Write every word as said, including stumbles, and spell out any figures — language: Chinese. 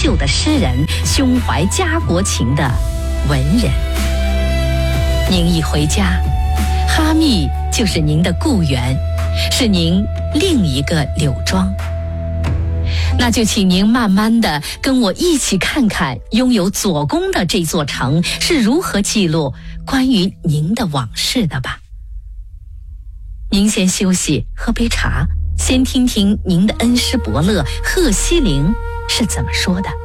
秀的诗人，胸怀家国情的文人。您一回家，哈密就是您的故园，是您另一个柳庄。那就请您慢慢的跟我一起看看拥有左宫的这座城是如何记录关于您的往事的吧。您先休息，喝杯茶，先听听您的恩师伯乐贺西龄是怎么说的。